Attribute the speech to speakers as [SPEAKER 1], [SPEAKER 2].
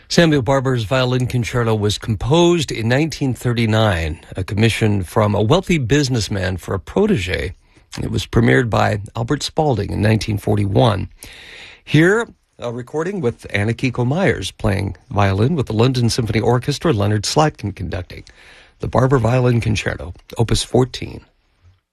[SPEAKER 1] Samuel Barber's Violin Concerto was composed in 1939, a commission from a wealthy businessman for a protege. It was premiered by Albert Spalding in 1941. Here, a recording with Anna Kiko Myers playing violin with the London Symphony Orchestra, Leonard Slatkin conducting. The Barber Violin Concerto, Opus 14.